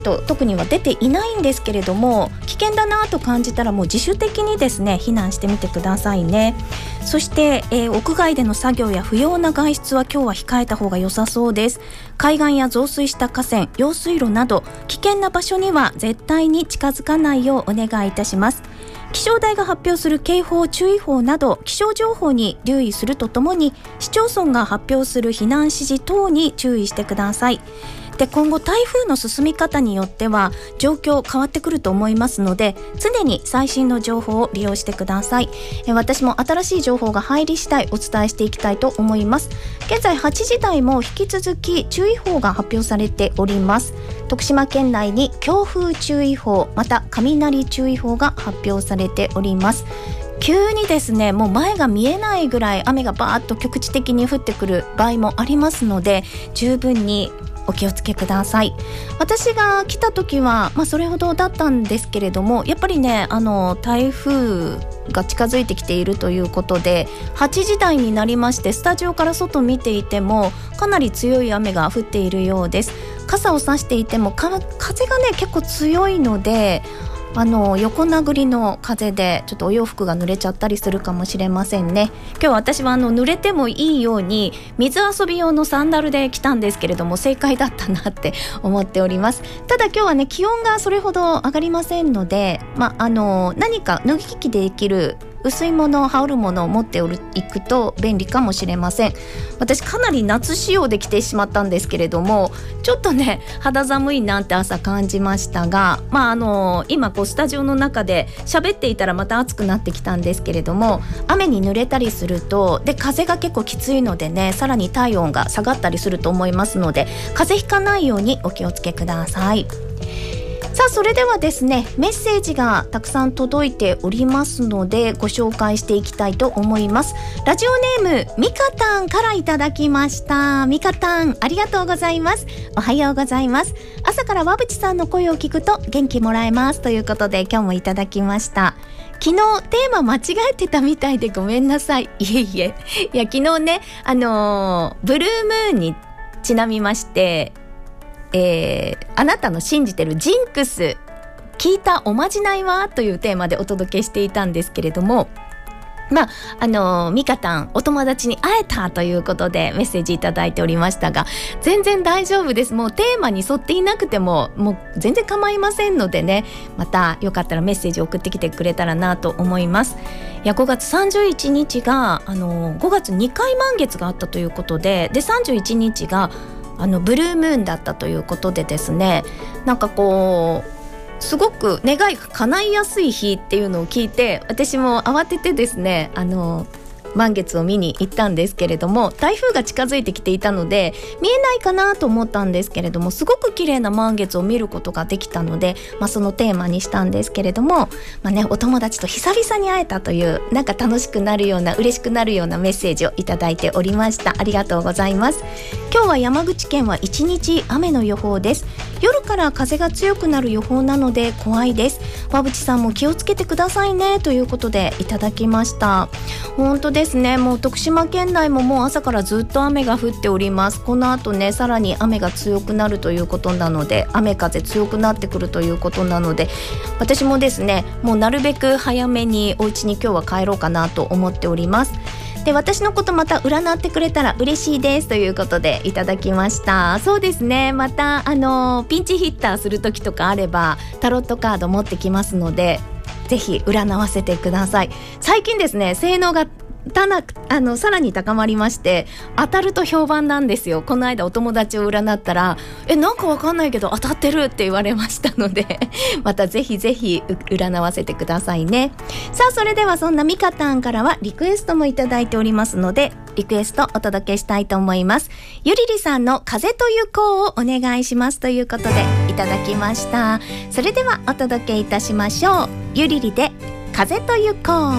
特には出ていないんですけれども、危険だなと感じたらもう自主的にですね避難してみてくださいね。そして、屋外での作業や不要な外出は今日は控えた方が良さそうです。海岸や増水した河川、用水路など危険な場所には絶対に近づかないようお願いいたします。気象台が発表する警報、注意報など気象情報に留意するとともに、市町村が発表する避難指示等に注意してください。で、今後台風の進み方によっては状況変わってくると思いますので、常に最新の情報を利用してください。私も新しい情報が入り次第お伝えしていきたいと思います。現在8時台も引き続き注意報が発表されております。徳島県内に強風注意報、また雷注意報が発表されております。急にですね、もう前が見えないぐらい雨がバーッと局地的に降ってくる場合もありますので、十分にお気をつけください。私が来た時は、それほどだったんですけれども、やっぱりね、台風が近づいてきているということで、8時台になりましてスタジオから外見ていてもかなり強い雨が降っているようです。傘を差していても風がね結構強いので、横殴りの風でちょっとお洋服が濡れちゃったりするかもしれませんね。今日私は濡れてもいいように水遊び用のサンダルで来たんですけれども、正解だったなって思っております。ただ今日はね、気温がそれほど上がりませんので、何か脱ぎ着できる薄いもの、羽織るものを持っていくと便利かもしれません。私かなり夏仕様で着てしまったんですけれども、ちょっとね肌寒いなって朝感じましたが、今こうスタジオの中で喋っていたらまた暑くなってきたんですけれども、雨に濡れたりすると、で風が結構きついのでね、さらに体温が下がったりすると思いますので、風邪ひかないようにお気をつけください。さあ、それではですね、メッセージがたくさん届いておりますのでご紹介していきたいと思います。ラジオネームみかたんからいただきました。みかたん、ありがとうございます。おはようございます。朝からわぶちさんの声を聞くと元気もらえますということで今日もいただきました。昨日テーマ間違えてたみたいでごめんなさい。いや昨日ね、ブルームーンにちなみまして、あなたの信じてるジンクス聞いたおまじないはというテーマでお届けしていたんですけれども、みかたんお友達に会えたということでメッセージいただいておりましたが、全然大丈夫です。もうテーマに沿っていなくてももう全然構いませんのでね、またよかったらメッセージ送ってきてくれたらなと思います。いや、5月31日が5月2回満月があったということで、31日がブルームーンだったということでですね、なんかこうすごく願いが叶いやすい日っていうのを聞いて、私も慌ててですね満月を見に行ったんですけれども、台風が近づいてきていたので見えないかなと思ったんですけれども、すごく綺麗な満月を見ることができたので、そのテーマにしたんですけれども、お友達と久々に会えたという、なんか楽しくなるような嬉しくなるようなメッセージをいただいておりました。ありがとうございます。今日は山口県は一日雨の予報です。夜から風が強くなる予報なので怖いです。わぶちさんも気をつけてくださいねということでいただきました。本当ですね、もう徳島県内ももう朝からずっと雨が降っております。この後ね、さらに雨が強くなるということなので、雨風強くなってくるということなので、私もですね、もうなるべく早めにお家に今日は帰ろうかなと思っております。で、私のことまた占ってくれたら嬉しいですということでいただきました。そうですね、またピンチヒッターする時とかあればタロットカード持ってきますので、ぜひ占わせてください。最近ですね、性能がさらに高まりまして、当たると評判なんですよ。この間お友達を占ったら、なんかわかんないけど当たってるって言われましたのでまたぜひぜひ占わせてくださいね。さあ、それではそんなみかたんからはリクエストもいただいておりますので、リクエストお届けしたいと思います。ゆりりさんの風とゆこうをお願いしますということでいただきました。それではお届けいたしましょう。ゆりりで風とゆこう。